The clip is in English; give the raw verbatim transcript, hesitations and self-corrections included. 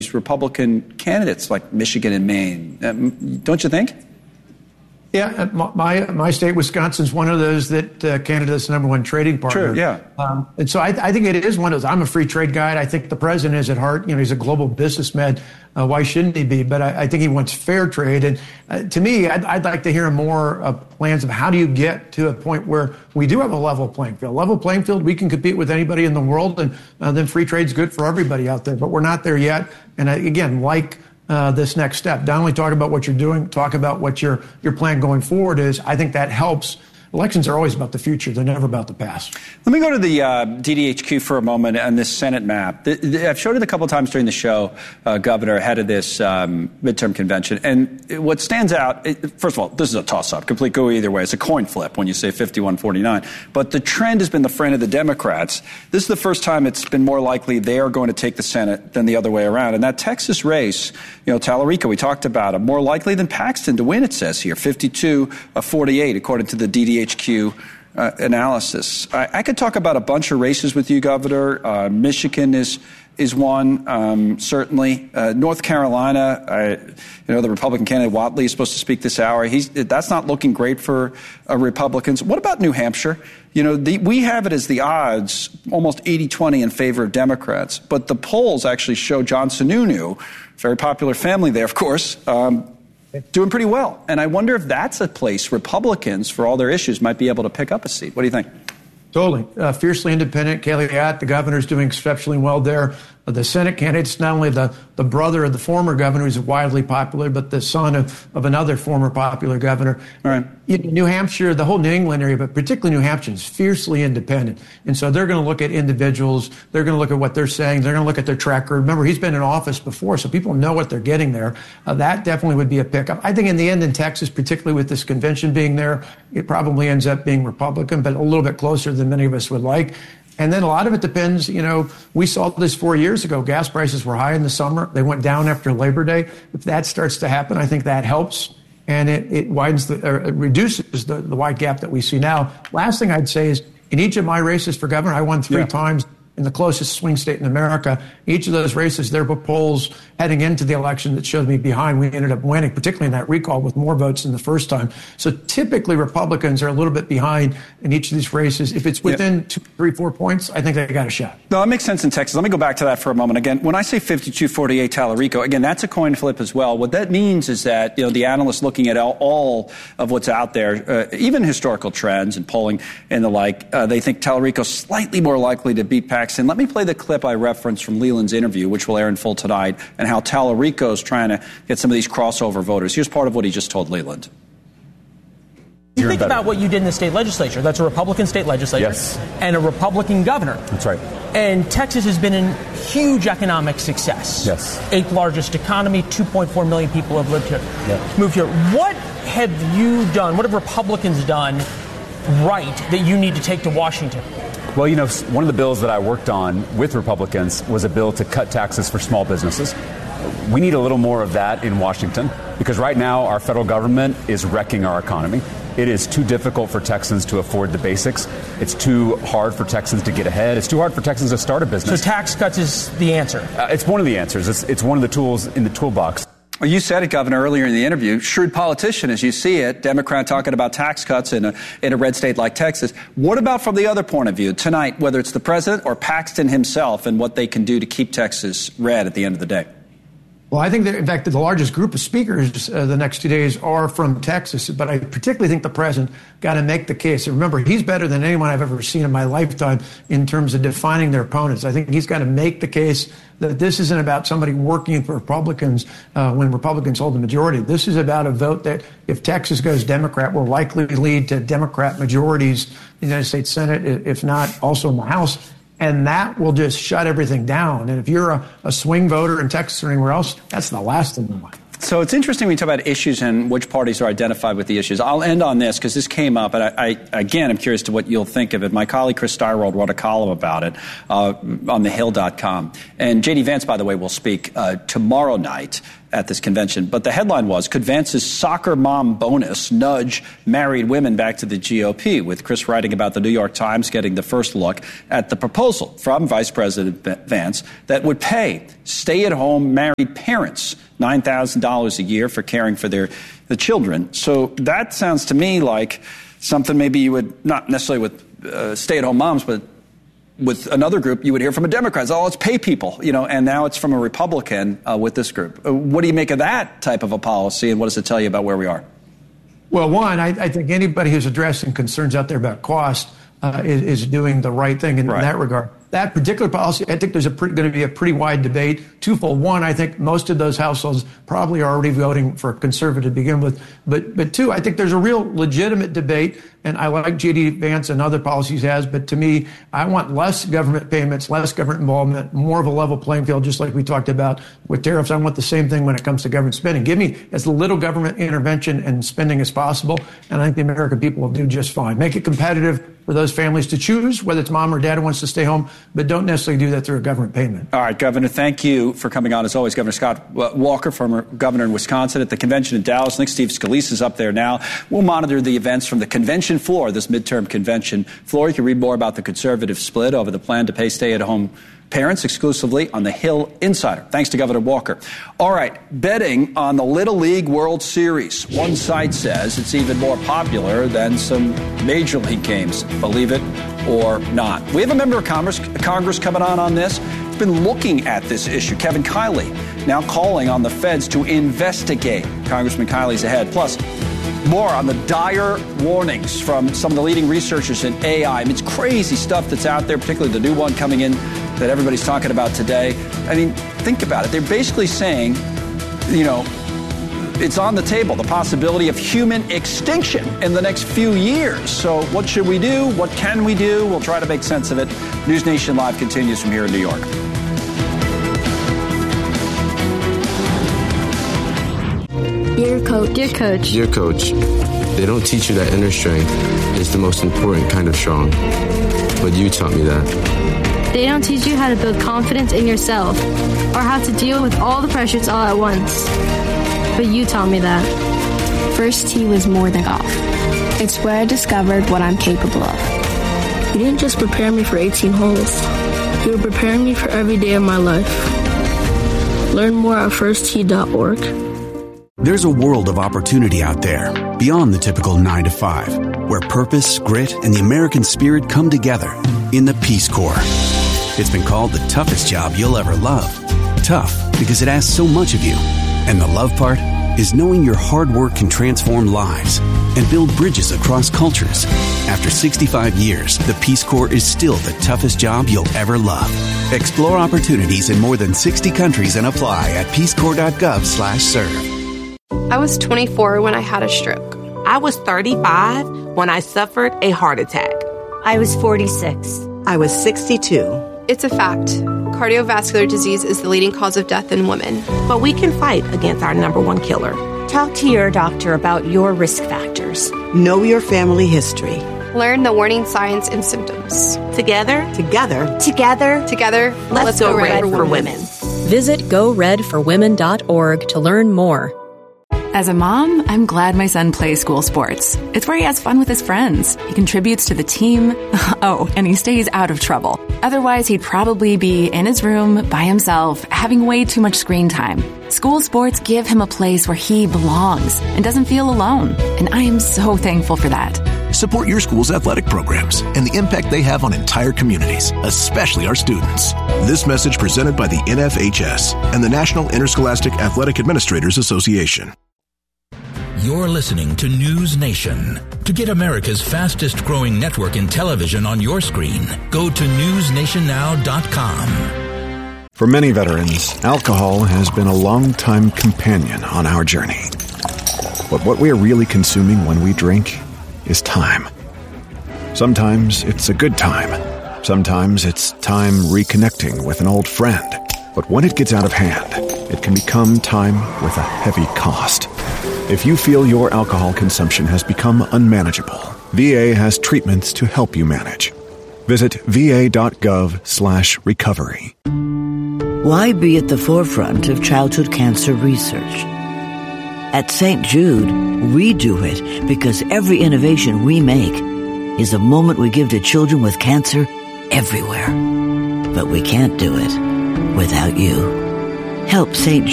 against Republican candidates like Michigan and Maine. Um, don't you think? Yeah, my my state, Wisconsin's one of those that uh, Canada's number one trading partner. True, yeah. Um, and so I, I think it is one of those. I'm a free trade guy. I think the president is at heart. You know, he's a global businessman. Uh, why shouldn't he be? But I, I think he wants fair trade. And uh, to me, I'd, I'd like to hear more uh, plans of how do you get to a point where we do have a level playing field. Level playing field, we can compete with anybody in the world, and uh, then free trade's good for everybody out there. But we're not there yet. And I, again, like Uh, this next step. Not only talk about what you're doing, talk about what your your plan going forward is. I think that helps. Elections are always about the future. They're never about the past. Let me go to the uh, D D H Q for a moment on this Senate map. The, the, I've showed it a couple of times during the show, uh, Governor, ahead of this um, midterm convention. And what stands out, it, first of all, this is a toss-up. Complete go either way. It's a coin flip when you say fifty-one forty-nine. But the trend has been the friend of the Democrats. This is the first time it's been more likely they are going to take the Senate than the other way around. And that Texas race, you know, Tallarico, we talked about it, more likely than Paxton to win, it says here, fifty-two forty-eight, according to the D D H Q uh, analysis. I, I could talk about a bunch of races with you, Governor. Uh, Michigan is is one, um, certainly. Uh, North Carolina, I, you know, the Republican candidate Whatley is supposed to speak this hour. He's that's not looking great for uh, Republicans. What about New Hampshire? You know, the, we have it as the odds almost eighty twenty in favor of Democrats, but the polls actually show John Sununu, very popular family there, of course, um, doing pretty well. And I wonder if that's a place Republicans, for all their issues, might be able to pick up a seat. What do you think? Totally. Uh, fiercely independent. Kaylee Att, the governor's doing exceptionally well there. Uh, the Senate candidate's not only the, the brother of the former governor, who's widely popular, but the son of, of another former popular governor. All right. In New Hampshire, the whole New England area, but particularly New Hampshire, is fiercely independent. And so they're going to look at individuals. They're going to look at what they're saying. They're going to look at their track record. Remember, he's been in office before, so people know what they're getting there. Uh, that definitely would be a pickup. I think in the end in Texas, particularly with this convention being there, it probably ends up being Republican, but a little bit closer than many of us would like. And then a lot of it depends, you know, we saw this four years ago. Gas prices were high in the summer. They went down after Labor Day. If that starts to happen, I think that helps. And it, it widens the, or it reduces the, the wide gap that we see now. Last thing I'd say is in each of my races for governor, I won three yeah. times in the closest swing state in America. Each of those races, there were polls heading into the election that showed me behind. We ended up winning, particularly in that recall with more votes than the first time. So typically Republicans are a little bit behind in each of these races. If it's within yeah. two, three, four points, I think they got a shot. No, that makes sense in Texas. Let me go back to that for a moment. Again, when I say fifty-two forty-eight Tallarico, again, that's a coin flip as well. What that means is that, you know, the analysts looking at all, all of what's out there, uh, even historical trends and polling and the like, uh, they think Tallarico's slightly more likely to beat Paxton. Let me play the clip I referenced from Leland's interview, which will air in full tonight, and how Tallarico's trying to get some of these crossover voters. Here's part of what he just told Leland. You think about what you did in the state legislature. That's a Republican state legislature yes. and a Republican governor. That's right. And Texas has been in huge economic success. Yes. Eighth largest economy, two point four million people have lived here, yep. moved here. What have you done, what have Republicans done right that you need to take to Washington? Well, you know, one of the bills that I worked on with Republicans was a bill to cut taxes for small businesses. We need a little more of that in Washington because right now our federal government is wrecking our economy. It is too difficult for Texans to afford the basics. It's too hard for Texans to get ahead. It's too hard for Texans to start a business. So tax cuts is the answer? Uh, it's one of the answers. It's, it's one of the tools in the toolbox. Well, you said it, Governor, earlier in the interview. Shrewd politician, as you see it. Democrat talking about tax cuts in a, in a red state like Texas. What about from the other point of view tonight, whether it's the president or Paxton himself and what they can do to keep Texas red at the end of the day? Well, I think that, in fact, that the largest group of speakers uh, the next two days are from Texas. But I particularly think the president got to make the case. And remember, he's better than anyone I've ever seen in my lifetime in terms of defining their opponents. I think he's got to make the case that this isn't about somebody working for Republicans uh, when Republicans hold the majority. This is about a vote that, if Texas goes Democrat, will likely lead to Democrat majorities in the United States Senate, if not also in the House. And that will just shut everything down. And if you're a, a swing voter in Texas or anywhere else, that's the last thing we want. So it's interesting when you talk about issues and which parties are identified with the issues. I'll end on this because this came up, and I, I, again, I'm curious to what you'll think of it. My colleague Chris Steirold wrote a column about it uh, on the hill dot com. And J D Vance, by the way, will speak uh, tomorrow night at this convention. But the headline was, could Vance's soccer mom bonus nudge married women back to the G O P? With Chris writing about the New York Times getting the first look at the proposal from Vice President Vance that would pay stay-at-home married parents nine thousand dollars a year for caring for their the children. So that sounds to me like something maybe you would, not necessarily with uh, stay-at-home moms, but with another group you would hear from a Democrat. Oh, let's pay people, you know, and now it's from a Republican uh, with this group. Uh, what do you make of that type of a policy, and what does it tell you about where we are? Well, one, I, I think anybody who's addressing concerns out there about cost uh, is, is doing the right thing in, right. in that regard. That particular policy, I think there's a pretty, going to be a pretty wide debate. Twofold. One, I think most of those households probably are already voting for conservative to begin with. But, but two, I think there's a real legitimate debate, and I like J D. Vance and other policies he has, but to me, I want less government payments, less government involvement, more of a level playing field, just like we talked about with tariffs. I want the same thing when it comes to government spending. Give me as little government intervention and spending as possible, and I think the American people will do just fine. Make it competitive for those families to choose whether it's mom or dad who wants to stay home, but don't necessarily do that through a government payment. All right, Governor, thank you for coming on as always. Governor Scott Walker, former governor in Wisconsin, at the convention in Dallas. I think Steve Scalise is up there now. We'll monitor the events from the convention floor, this midterm convention floor. You can read more about the conservative split over the plan to pay stay-at-home parents exclusively on the Hill Insider. Thanks to Governor Walker. All right, betting on the Little League World Series. One site says it's even more popular than some Major League games, believe it or not. We have a member of Congress, Congress coming on on this. He's been looking at this issue. Kevin Kiley now calling on the feds to investigate. Congressman Kiley's ahead. Plus, more on the dire warnings from some of the leading researchers in A I. I mean, it's crazy stuff that's out there, particularly the new one coming in that everybody's talking about today. I mean, think about it. They're basically saying, you know, it's on the table, the possibility of human extinction in the next few years. So what should we do? What can we do? We'll try to make sense of it. News Nation Live continues from here in New York. Dear Coach. Dear Coach. Dear Coach, they don't teach you that inner strength is the most important kind of strong. But you taught me that. They don't teach you how to build confidence in yourself or how to deal with all the pressures all at once. But you taught me that. First tee was more than golf. It's where I discovered what I'm capable of. You didn't just prepare me for eighteen holes. You were preparing me for every day of my life. Learn more at first tee dot org. There's a world of opportunity out there, beyond the typical nine to five, where purpose, grit, and the American spirit come together in the Peace Corps. It's been called the toughest job you'll ever love. Tough because it asks so much of you. And the love part is knowing your hard work can transform lives and build bridges across cultures. After sixty-five years, the Peace Corps is still the toughest job you'll ever love. Explore opportunities in more than sixty countries and apply at peacecorps.gov slash serve. I was twenty-four when I had a stroke. I was thirty-five when I suffered a heart attack. I was forty-six. I was sixty-two. It's a fact. Cardiovascular disease is the leading cause of death in women. But we can fight against our number one killer. Talk to your doctor about your risk factors. Know your family history. Learn the warning signs and symptoms. Together, together, together, together, let's, let's go, go red, red for, for women. women. Visit go red for women dot org to learn more. As a mom, I'm glad my son plays school sports. It's where he has fun with his friends. He contributes to the team. Oh, and he stays out of trouble. Otherwise, he'd probably be in his room by himself, having way too much screen time. School sports give him a place where he belongs and doesn't feel alone. And I am so thankful for that. Support your school's athletic programs and the impact they have on entire communities, especially our students. This message presented by the N F H S and the National Interscholastic Athletic Administrators Association. You're listening to News Nation. To get America's fastest growing network in television on your screen, go to news nation now dot com. For many veterans, alcohol has been a long-time companion on our journey. But what we are really consuming when we drink is time. Sometimes it's a good time. Sometimes it's time reconnecting with an old friend. But when it gets out of hand, it can become time with a heavy cost. If you feel your alcohol consumption has become unmanageable, V A has treatments to help you manage. Visit v a dot gov slash recovery. Why be at the forefront of childhood cancer research? At Saint Jude, we do it because every innovation we make is a moment we give to children with cancer everywhere. But we can't do it without you. Help Saint